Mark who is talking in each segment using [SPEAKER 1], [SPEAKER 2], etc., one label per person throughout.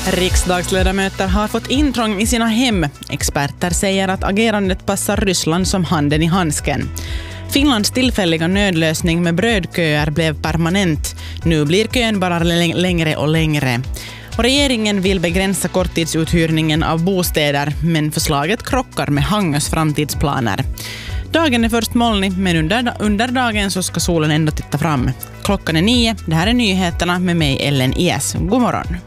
[SPEAKER 1] Riksdagsledamöter har fått intrång i sina hem. Experter säger att agerandet passar Ryssland som handen i handsken. Finlands tillfälliga nödlösning med brödköer blev permanent. Nu blir kön bara längre och längre. Och regeringen vill begränsa korttidsuthyrningen av bostäder, men förslaget krockar med Hangös framtidsplaner. Dagen är först molnig, men under dagen så ska solen ändå titta fram. Klockan är 9. Det här är nyheterna med mig, Ellen IS. God morgon.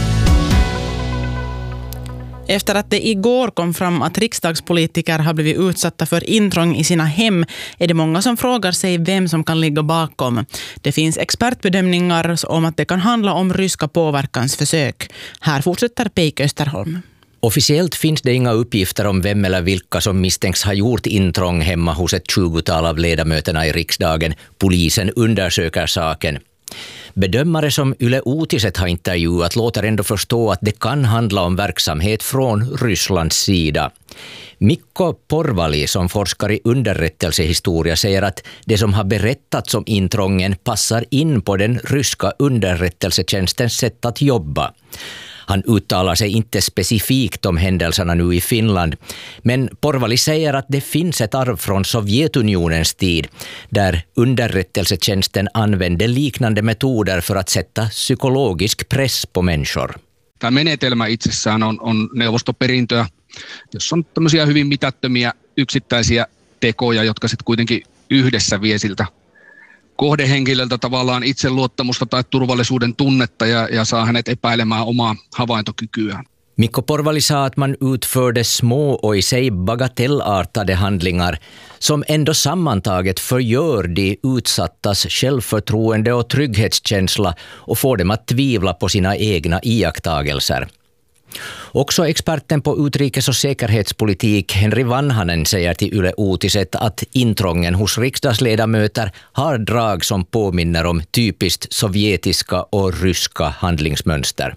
[SPEAKER 1] Efter att det igår kom fram att riksdagspolitiker har blivit utsatta för intrång i sina hem är det många som frågar sig vem som kan ligga bakom. Det finns expertbedömningar om att det kan handla om ryska påverkansförsök. Här fortsätter Peik Österholm.
[SPEAKER 2] Officiellt finns det inga uppgifter om vem eller vilka som misstänks ha gjort intrång hemma hos ett 20-tal av ledamöterna i riksdagen. Polisen undersöker saken. Bedömare som Yle Uutiset har intervjuat låter ändå förstå att det kan handla om verksamhet från Rysslands sida. Mikko Porvali, som forskar i underrättelsehistoria, säger att det som har berättats om intrången passar in på den ryska underrättelsetjänstens sätt att jobba. Han uttalar sig inte specifikt om händelserna nu i Finland, men Porvali säger att det finns ett arv från Sovjetunionens tid där underrättelsetjänsten använde liknande metoder för att sätta psykologisk press på människor.
[SPEAKER 3] Tämä menetelmä itsessään on neuvostoperintöä, jossa on tämmöisiä hyvin mitättömiä yksittäisiä tekoja, jotka sitten kuitenkin yhdessä vie siltä kohdehenkilöltä tavallaan itseluottamusta tai turvallisuuden tunnetta ja saa hänet epäilemään omaa havaintokykyään.
[SPEAKER 2] Mikko Porvali sa att man utförde små och i sig bagatellartade handlingar som ändå sammantaget förgör de utsattas självförtroende och trygghetskänsla och får dem att tvivla på sina egna iakttagelser. Också experten på utrikes- och säkerhetspolitik Henri Vanhanen säger till Yle Uutiset att intrången hos riksdagsledamöter har drag som påminner om typiskt sovjetiska och ryska handlingsmönster.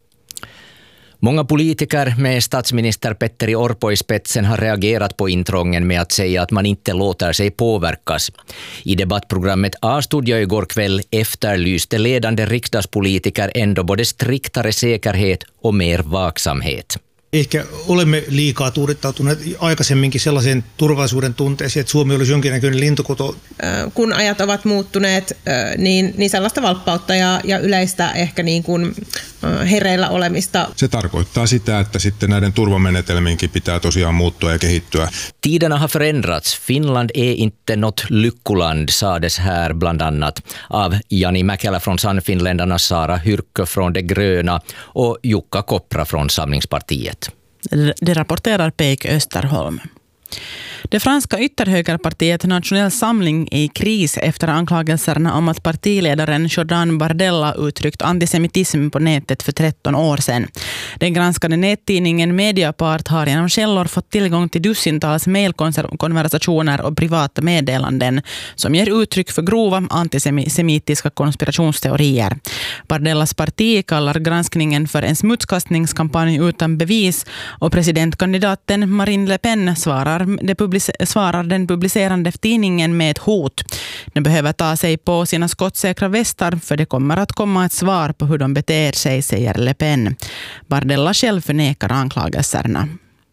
[SPEAKER 2] Många politiker med statsminister Petteri Orpo i spetsen har reagerat på intrången med att säga att man inte låter sig påverkas. I debattprogrammet A-studio igår kväll efterlyste ledande riksdagspolitiker ändå både striktare säkerhet och mer vaksamhet.
[SPEAKER 4] Ehkä olemme liikaa tuudittautuneet aikaisemminkin sellaiseen turvallisuuden tunteeseen, että Suomi olisi jonkinnäköinen lintukoto.
[SPEAKER 5] Kun ajat ovat muuttuneet, niin sellaista valppautta ja yleistä ehkä niin kuin hereillä olemista.
[SPEAKER 6] Se tarkoittaa sitä, että sitten näiden turvamenetelmiinkin pitää tosiaan muuttua ja kehittyä.
[SPEAKER 2] Tiderna har förändrats. Finland är inte något lyckoland, sades här bland annat av Jani Mäkelä från Sannfinländarna, Sara Hyrkkö från De Gröna och Jukka Koppra från Samlingspartiet.
[SPEAKER 1] Det rapporterar Peik Österholm. Det franska ytterhögerpartiet Nationell Samling är i kris efter anklagelserna om att partiledaren Jordan Bardella uttryckt antisemitism på nätet för 13 år sedan. Den granskade nättidningen Mediapart har genom källor fått tillgång till dussintals mejlkonversationer och privata meddelanden som ger uttryck för grova antisemitiska konspirationsteorier. Bardellas parti kallar granskningen för en smutskastningskampanj utan bevis och presidentkandidaten Marine Le Pen svarar den publicerande tidningen med ett hot. De behöver ta sig på sina skottsäkra västar för det kommer att komma ett svar på hur de beter sig, säger Le Pen. Bardella själv förnekar anklagelserna.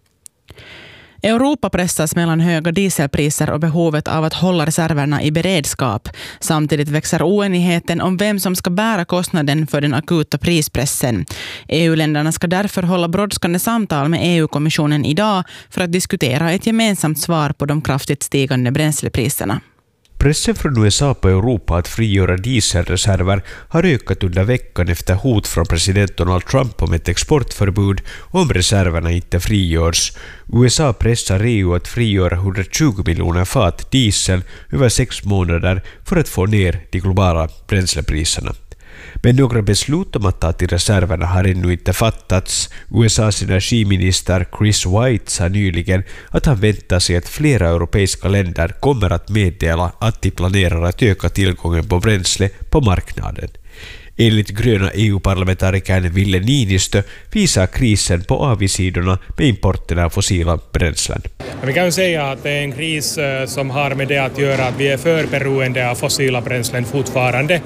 [SPEAKER 1] Europa pressas mellan höga dieselpriser och behovet av att hålla reserverna i beredskap. Samtidigt växer oenigheten om vem som ska bära kostnaden för den akuta prispressen. EU-länderna ska därför hålla brådskande samtal med EU-kommissionen idag för att diskutera ett gemensamt svar på de kraftigt stigande bränslepriserna.
[SPEAKER 7] Pressen från USA på Europa att frigöra dieselreserver har ökat under veckan efter hot från president Donald Trump om ett exportförbud om reserverna inte frigörs. USA pressar EU att frigöra 120 miljoner fat diesel över 6 månader för att få ner de globala bränslepriserna. Men några beslut om att ta till reserverna har ännu inte fattats. USAs energiminister Chris White sa nyligen att han väntar sig att flera europeiska länder kommer att meddela att de planerar att öka tillgången på bränsle på marknaden. Enligt gröna EU-parlamentarikern Ville Niinistö visar krisen på avigsidorna med importen av fossila bränslen.
[SPEAKER 8] Vi kan ju säga att det är en kris som har med det att göra att vi är för beroende av fossila bränslen fortfarande.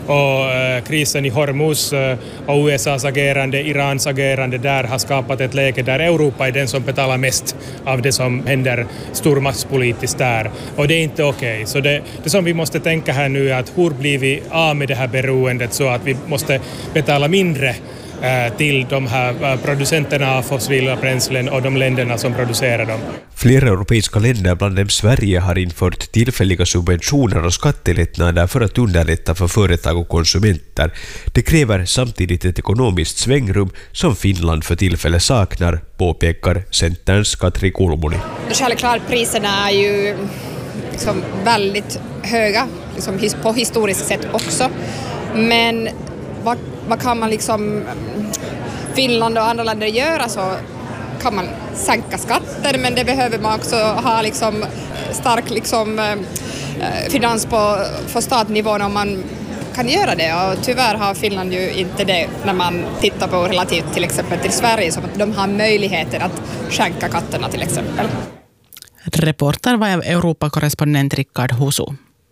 [SPEAKER 8] Och krisen i Hormuz och USAs agerande, Irans agerande där har skapat ett läge där Europa är den som betalar mest av det som händer stormaktspolitiskt där. Och det är inte okej. Så det som vi måste tänka här nu är att hur blir vi av med det här beroendet så att vi måste betala mindre till de här producenterna av fossila bränslen och de länderna som producerar dem.
[SPEAKER 7] Flera europeiska länder, bland dem Sverige, har infört tillfälliga subventioner och skattelättnader för att underlätta för företag och konsumenter. Det kräver samtidigt ett ekonomiskt svängrum som Finland för tillfället saknar, påpekar Centerns Katri Kulmuni.
[SPEAKER 9] Självklart priserna är ju liksom väldigt höga liksom på historiskt sätt också. Men vad kan man liksom Finland och andra länder göra, så kan man sänka skatter, men det behöver man också ha liksom stark liksom finans på statnivån om man kan göra det, och tyvärr har Finland ju inte det när man tittar på relativt till exempel till Sverige, som att de har möjligheter att sänka skatterna till exempel.
[SPEAKER 1] Reporter var Europakorrespondent Rickard Husu.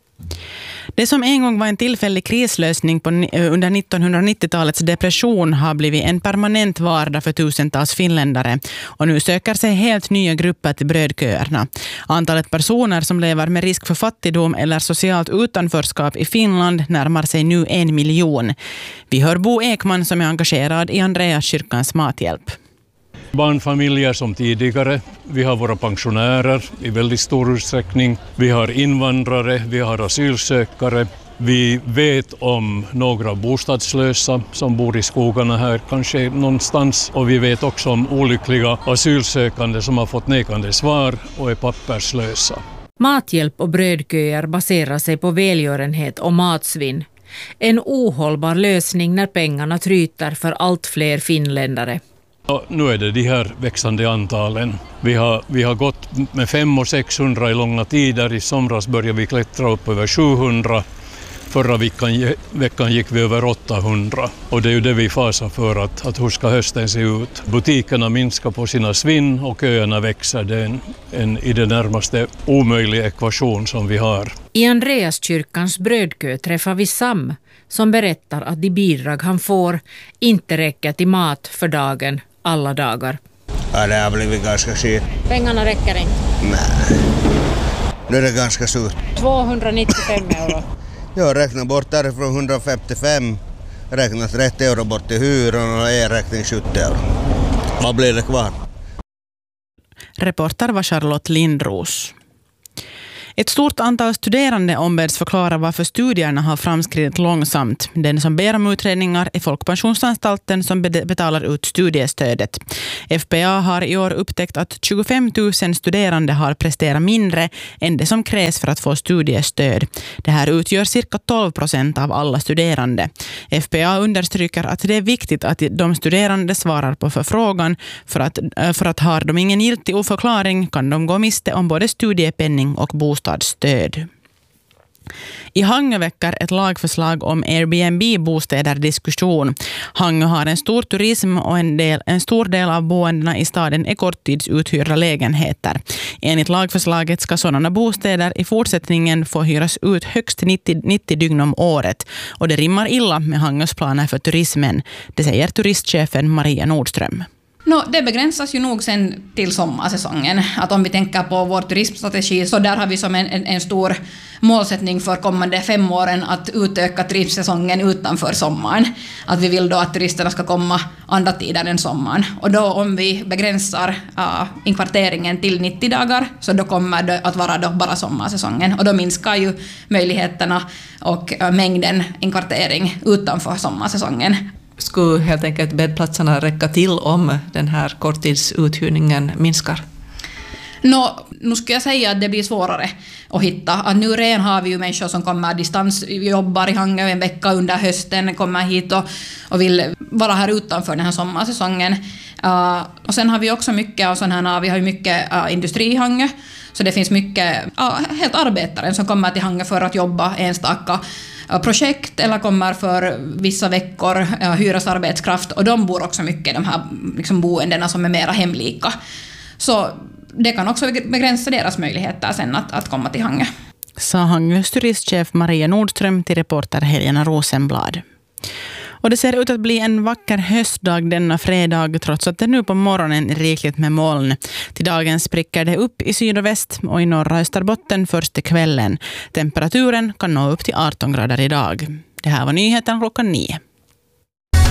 [SPEAKER 1] Det som en gång var en tillfällig krislösning under 1990-talets depression har blivit en permanent vardag för tusentals finländare, och nu söker sig helt nya grupper till brödköerna. Antalet personer som lever med risk för fattigdom eller socialt utanförskap i Finland närmar sig nu 1 miljon. Vi hör Bo Ekman som är engagerad i Andreaskyrkans mathjälp.
[SPEAKER 10] Barnfamiljer som tidigare, vi har våra pensionärer i väldigt stor utsträckning, vi har invandrare, vi har asylsökare, vi vet om några bostadslösa som bor i skogarna här kanske någonstans, och vi vet också om olyckliga asylsökande som har fått nekande svar och är papperslösa.
[SPEAKER 11] Mathjälp och brödköer baserar sig på välgörenhet och matsvinn. En ohållbar lösning när pengarna tryter för allt fler finländare.
[SPEAKER 10] Och nu är det de här växande antalen. Vi har gått med 500 och 600 i långa tider. I somras började vi klättra upp över 700. Förra veckan gick vi över 800. Och det är ju det vi fasar för, att hur ska hösten se ut. Butikerna minskar på sina svinn och köerna växer. Det är en i det närmaste omöjlig ekvation som vi har.
[SPEAKER 11] I Andreaskyrkans brödkö träffar vi Sam, som berättar att de bidrag han får inte räcker till mat för dagen alla dagar.
[SPEAKER 12] Ja, det har blivit ganska skit.
[SPEAKER 11] Pengarna räcker inte?
[SPEAKER 12] Nej, nu är det ganska surt.
[SPEAKER 11] 295 euro.
[SPEAKER 12] Jag räknar bort därifrån 155, räknar 30 euro bort till hyran och e-räkning 70 euro. Vad blir det kvar?
[SPEAKER 1] Reporter var Charlotte Lindros. Ett stort antal studerande ombeds förklara varför studierna har framskridit långsamt. Den som ber om utredningar är Folkpensionsanstalten som betalar ut studiestödet. FPA har i år upptäckt att 25 000 studerande har presterat mindre än det som krävs för att få studiestöd. Det här utgör cirka 12% av alla studerande. FPA understryker att det är viktigt att de studerande svarar på förfrågan, för att har de ingen giltig oförklaring kan de gå miste om både studiepenning och bostadsstöd. I Hangö väcker ett lagförslag om Airbnb-bostäder diskussion. Hangö har en stor turism och en stor del av boendena i staden är korttidsuthyrda lägenheter. Enligt lagförslaget ska sådana bostäder i fortsättningen få hyras ut högst 90 dygn om året. Och det rimmar illa med Hangös planer för turismen. Det säger turistchefen Maria Nordström.
[SPEAKER 13] Det begränsas ju nog sen till sommarsäsongen. Att om vi tänker på vår turismstrategi, så där har vi som en stor målsättning för kommande 5 åren att utöka turistsäsongen utanför sommaren. Att vi vill då att turisterna ska komma andra tider än sommaren. Och då om vi begränsar inkvarteringen till 90 dagar, så då kommer det att vara då bara sommarsäsongen. Och då minskar ju möjligheterna och mängden inkvartering utanför sommarsäsongen.
[SPEAKER 14] Skulle helt enkelt bäddplatserna räcka till om den här korttidsuthyrningen minskar?
[SPEAKER 13] Nu skulle jag säga att det blir svårare att hitta. Att nu redan har vi ju människor som kommer distansjobbar i Hangö en vecka under hösten, kommer hit och vill vara här utanför den här sommarsäsongen. Och sen har vi också mycket av sådana här, vi har ju mycket industri i Hangö. Så det finns mycket helt arbetare som kommer till Hangö för att jobba enstaka projekt eller kommer för vissa veckor hyras arbetskraft, och de bor också mycket i de här liksom boendena som är mera hemlika. Så det kan också begränsa deras möjligheter sen att komma till Hangö.
[SPEAKER 1] Sa Hangös turistchef Maria Nordström till reporter Helena Rosenblad. Och det ser ut att bli en vacker höstdag denna fredag, trots att det nu på morgonen är rikligt med moln. Till dagen spricker det upp i syd och väst och i norra Österbotten först till kvällen. Temperaturen kan nå upp till 18 grader idag. Det här var nyheten klockan 9.